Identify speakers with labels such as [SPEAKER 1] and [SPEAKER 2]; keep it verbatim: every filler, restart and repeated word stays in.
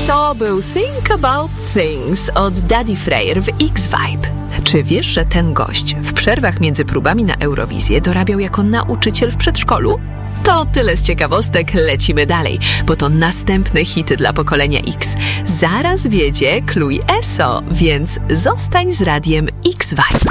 [SPEAKER 1] To był Think About Things od Daddy Freyr w X-Vibe. Czy wiesz, że ten gość w przerwach między próbami na Eurowizję dorabiał jako nauczyciel w przedszkolu? To tyle z ciekawostek, lecimy dalej, bo to następne hity dla pokolenia X. Zaraz wiedzie Kluj Eso, więc zostań z radiem X-Vibe.